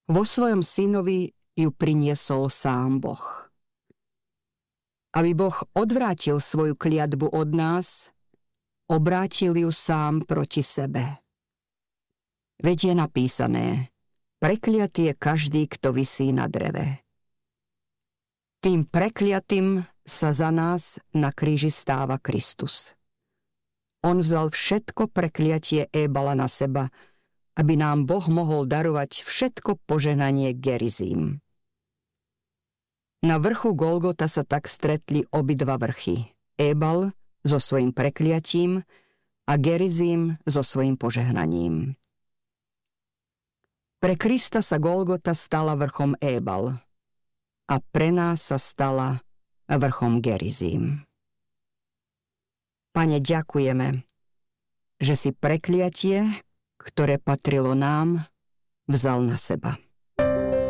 Vo svojom synovi ju priniesol sám Boh. Aby Boh odvrátil svoju kliatbu od nás, obrátil ju sám proti sebe. Veď je napísané: prekliatý je každý, kto visí na dreve. Tým prekliatým sa za nás na kríži stáva Kristus. On vzal všetko prekliatie Ébala na seba, aby nám Boh mohol darovať všetko požehnanie Gerizím. Na vrchu Golgota sa tak stretli obidva vrchy. Ébal so svojím prekliatím a Gerizím so svojím požehnaním. Pre Krista sa Golgota stala vrchom Ébal a pre nás sa stala vrchom Gerizím. Pane, ďakujeme, že si prekliatie, ktoré patrilo nám, vzal na seba.